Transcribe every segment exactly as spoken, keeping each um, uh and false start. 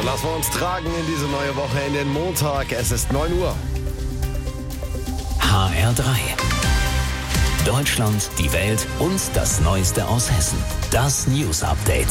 lassen wir uns tragen in diese neue Woche, in den Montag. Es ist neun Uhr. H R drei. Deutschland, die Welt und das Neueste aus Hessen. Das News Update.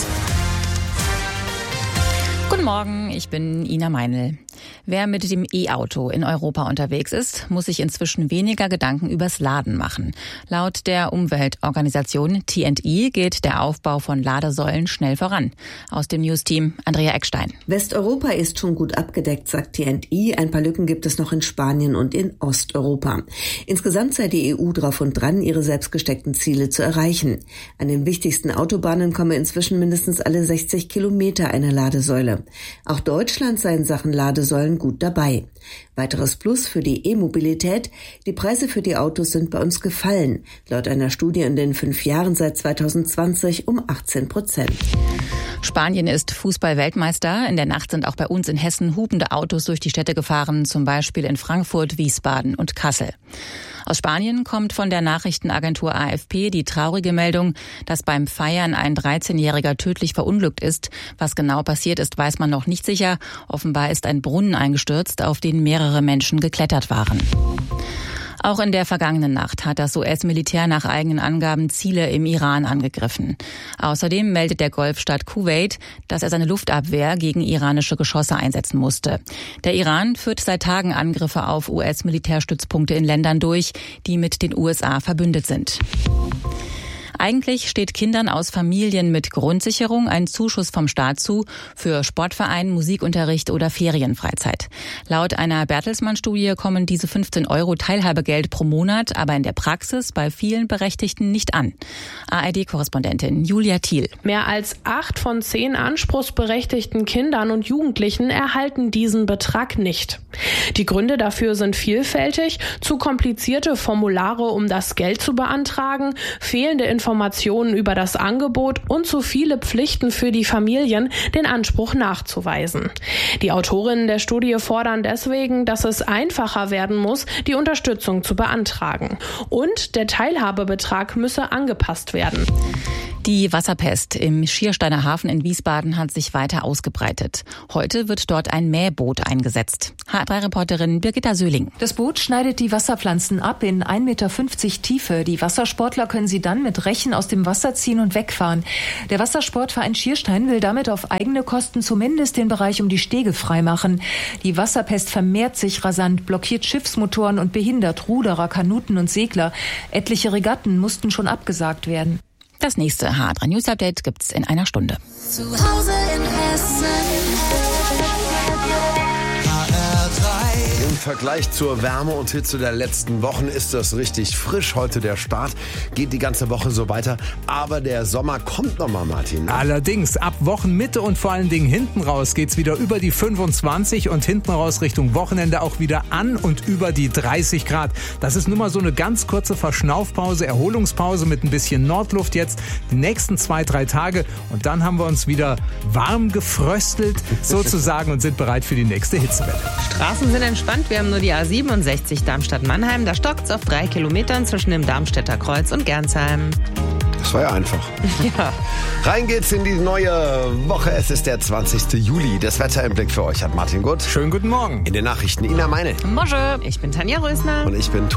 Guten Morgen, ich bin Ina Meinl. Wer mit dem E-Auto in Europa unterwegs ist, muss sich inzwischen weniger Gedanken übers Laden machen. Laut der Umweltorganisation T and E geht der Aufbau von Ladesäulen schnell voran. Aus dem News-Team Andrea Eckstein. Westeuropa ist schon gut abgedeckt, sagt T and E. Ein paar Lücken gibt es noch in Spanien und in Osteuropa. Insgesamt sei die E U drauf und dran, ihre selbst gesteckten Ziele zu erreichen. An den wichtigsten Autobahnen komme inzwischen mindestens alle sechzig Kilometer eine Ladesäule. Auch Deutschland sei in Sachen Ladesäulen gut dabei. Weiteres Plus für die E-Mobilität: Die Preise für die Autos sind bei uns gefallen. Laut einer Studie in den fünf Jahren seit zweitausendzwanzig um achtzehn Prozent. Spanien ist Fußball-Weltmeister. In der Nacht sind auch bei uns in Hessen hupende Autos durch die Städte gefahren, zum Beispiel in Frankfurt, Wiesbaden und Kassel. Aus Spanien kommt von der Nachrichtenagentur A F P die traurige Meldung, dass beim Feiern ein dreizehnjähriger tödlich verunglückt ist. Was genau passiert ist, weiß man noch nicht sicher. Offenbar ist ein Brunnen eingestürzt, auf den mehrere Menschen geklettert waren. Auch in der vergangenen Nacht hat das U S-Militär nach eigenen Angaben Ziele im Iran angegriffen. Außerdem meldet der Golfstaat Kuwait, dass er seine Luftabwehr gegen iranische Geschosse einsetzen musste. Der Iran führt seit Tagen Angriffe auf U S-Militärstützpunkte in Ländern durch, die mit den U S A verbündet sind. Eigentlich steht Kindern aus Familien mit Grundsicherung ein Zuschuss vom Staat zu für Sportverein, Musikunterricht oder Ferienfreizeit. Laut einer Bertelsmann-Studie kommen diese fünfzehn Euro Teilhabegeld pro Monat aber in der Praxis bei vielen Berechtigten nicht an. A R D-Korrespondentin Julia Thiel. Mehr als acht von zehn anspruchsberechtigten Kindern und Jugendlichen erhalten diesen Betrag nicht. Die Gründe dafür sind vielfältig: zu komplizierte Formulare, um das Geld zu beantragen, fehlende Informationen über das Angebot und zu viele Pflichten für die Familien, den Anspruch nachzuweisen. Die Autorinnen der Studie fordern deswegen, dass es einfacher werden muss, die Unterstützung zu beantragen. Und der Teilhabebetrag müsse angepasst werden. Die Wasserpest im Schiersteiner Hafen in Wiesbaden hat sich weiter ausgebreitet. Heute wird dort ein Mähboot eingesetzt. H R drei-Reporterin Birgitta Söhling. Das Boot schneidet die Wasserpflanzen ab in ein Meter fünfzig Tiefe. Die Wassersportler können sie dann mit Rechen aus dem Wasser ziehen und wegfahren. Der Wassersportverein Schierstein will damit auf eigene Kosten zumindest den Bereich um die Stege freimachen. Die Wasserpest vermehrt sich rasant, blockiert Schiffsmotoren und behindert Ruderer, Kanuten und Segler. Etliche Regatten mussten schon abgesagt werden. Das nächste H R drei News Update gibt's in einer Stunde. Zu Hause in Hessen. Im Vergleich zur Wärme und Hitze der letzten Wochen ist das richtig frisch. Heute der Start, geht die ganze Woche so weiter. Aber der Sommer kommt nochmal, Martin. Allerdings, ab Wochenmitte und vor allen Dingen hinten raus geht's wieder über die fünfundzwanzig und hinten raus Richtung Wochenende auch wieder an und über die dreißig Grad. Das ist nun mal so eine ganz kurze Verschnaufpause, Erholungspause mit ein bisschen Nordluft jetzt die nächsten zwei, drei Tage. Und dann haben wir uns wieder warm gefröstelt sozusagen und sind bereit für die nächste Hitzewelle. Straßen sind entspannt. Wir haben nur die A siebenundsechzig Darmstadt-Mannheim. Da stockt's auf drei Kilometern zwischen dem Darmstädter Kreuz und Gernsheim. Das war ja einfach. Ja. Rein geht's in die neue Woche. Es ist der zwanzigste Juli. Das Wetter im Blick für euch hat Martin Gutt. Schönen guten Morgen. In den Nachrichten Ina Meinl. Bonjour. Ich bin Tanja Rösner. Und ich bin